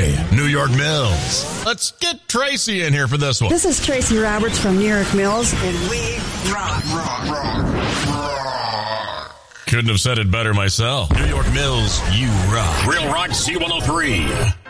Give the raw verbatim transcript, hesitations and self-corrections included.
Today, New York Mills. Let's get Tracy in here for this one. This is Tracy Roberts from New York Mills, and we rock, rock, rock, rock. Couldn't have said it better myself. New York Mills, you rock. Real Rock C one oh three.